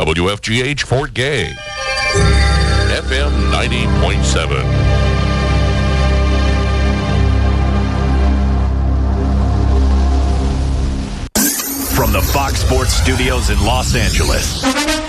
WFGH Fort Gay, FM 90.7. From the Fox Sports Studios in Los Angeles,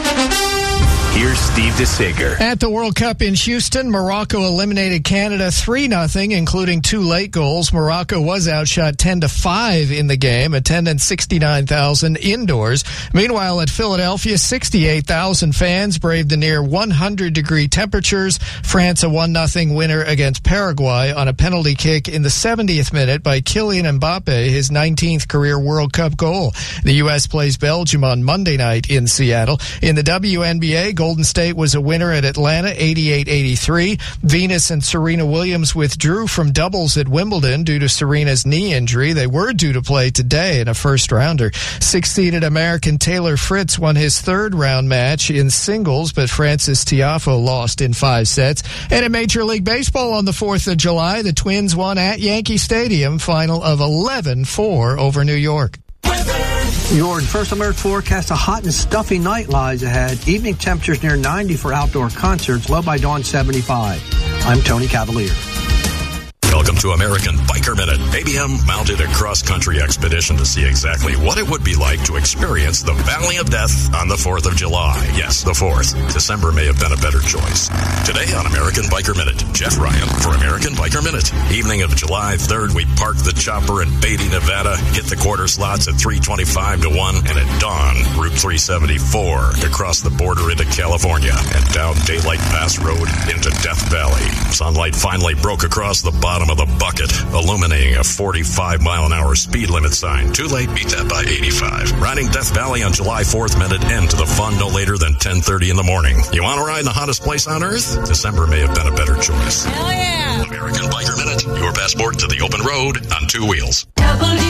here's Steve DeSager. At the World Cup in Houston, Morocco eliminated Canada 3-0, including 2 late goals. Morocco was outshot 10-5 in the game, attendance 69,000 indoors. Meanwhile, at Philadelphia, 68,000 fans braved the near 100-degree temperatures. France a 1-0 winner against Paraguay on a penalty kick in the 70th minute by Kylian Mbappe, his 19th career World Cup goal. The U.S. plays Belgium on Monday night in Seattle. In the WNBA, Golden State was a winner at Atlanta, 88-83. Venus and Serena Williams withdrew from doubles at Wimbledon due to Serena's knee injury. They were due to play today in a first-rounder. 6th-seeded American Taylor Fritz won his third-round match in singles, but Francis Tiafoe lost in 5 sets. And in Major League Baseball on the 4th of July, the Twins won at Yankee Stadium, final of 11-4 over New York. Your First Alert forecast, a hot and stuffy night lies ahead. Evening temperatures near 90 for outdoor concerts, low by dawn 75. I'm Tony Cavalier. Welcome to American Biker Minute. ABM mounted a cross-country expedition to see exactly what it would be like to experience the Valley of Death on the 4th of July. Yes, the 4th. December may have been a better choice. Today on American Biker Minute, Jeff Ryan for American Biker Minute. Evening of July 3rd, we parked the chopper in Beatty, Nevada, hit the quarter slots at 3:25 to 1, and at dawn, Route 374 to cross the border into California and down Daylight Pass Road into Death Valley. Sunlight finally broke across the bottom of the bucket, illuminating a 45-mile-an-hour speed limit sign. Too late, beat that by 85. Riding Death Valley on July 4th meant an end to the fun no later than 10:30 in the morning. You want to ride in the hottest place on Earth? December may have been a better choice. Hell yeah! American Biker Minute, your passport to the open road on 2 wheels.